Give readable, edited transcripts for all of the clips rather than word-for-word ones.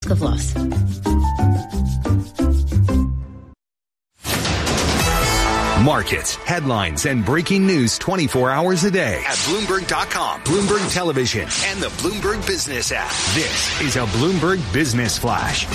of loss. Markets, headlines, and breaking news 24 hours a day at Bloomberg.com, Bloomberg Television, and the Bloomberg Business app. This is a Bloomberg Business Flash.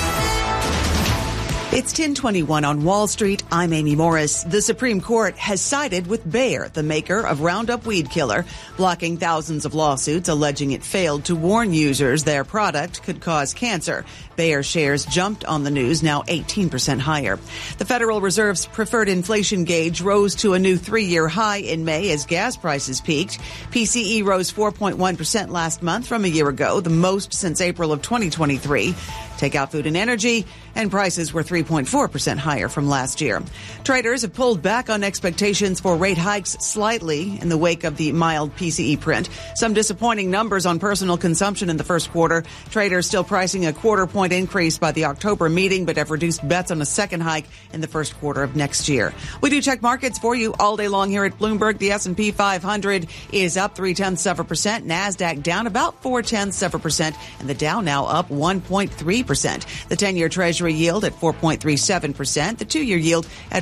It's 10:21 on Wall Street. I'm Amy Morris. The Supreme Court has sided with Bayer, the maker of Roundup weed killer, blocking thousands of lawsuits alleging it failed to warn users their product could cause cancer. Bayer shares jumped on the news, now 18% higher. The Federal Reserve's preferred inflation gauge rose to a new 3-year high in May as gas prices peaked. PCE rose 4.1% last month from a year ago, the most since April of 2023. Take out food and energy, and prices were 3.4% higher from last year. Traders have pulled back on expectations for rate hikes slightly in the wake of the mild PCE print. Some disappointing numbers on personal consumption in the first quarter. Traders still pricing a quarter-point increase by the October meeting, but have reduced bets on a second hike in the first quarter of next year. We do check markets for you all day long here at Bloomberg. The S&P 500 is up 0.3%. NASDAQ down about 0.4%, and the Dow now up 1.3%. The 10-year Treasury yield at 4.37%. The 2-year yield at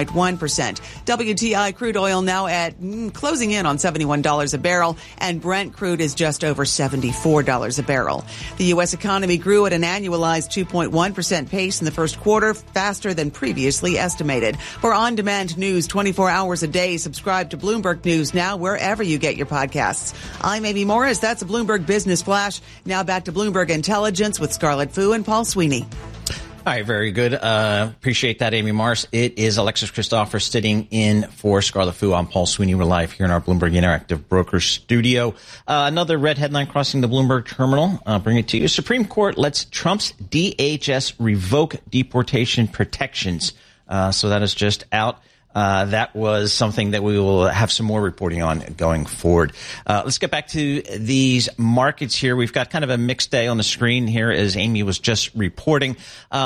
4.1%. WTI crude oil now at closing in on $71 a barrel, and Brent crude is just over $74 a barrel. The U.S. economy grew at an annualized 2.1% pace in the first quarter, faster than previously estimated. For on-demand news 24 hours a day, subscribe to Bloomberg News now wherever you get your podcasts. I'm Amy Morris. That's a Bloomberg Business Flash. Now back to Bloomberg Intelligence with Scarlett Fu and Paul Sweeney. All right, very good. Appreciate that, Amy Morris. It is Alexis Christopher sitting in for Scarlett Fu. I'm Paul Sweeney. We're live here in our Bloomberg Interactive Brokers studio. Another red headline crossing the Bloomberg terminal. I'll bring it to you. Supreme Court lets Trump's DHS revoke deportation protections. So that is just out. That was something that we will have some more reporting on going forward. Let's get back to these markets here. We've got kind of a mixed day on the screen here as Amy was just reporting.